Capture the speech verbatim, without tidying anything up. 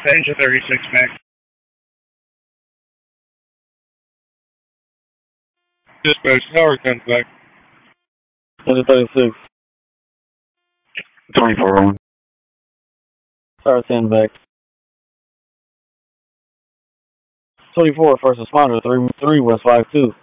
Danger thirty-six, Mac. Dispatch, Tower ten back. Danger thirty-six. twenty-four on. Tower ten back. twenty-four, first responder, three, three West five two.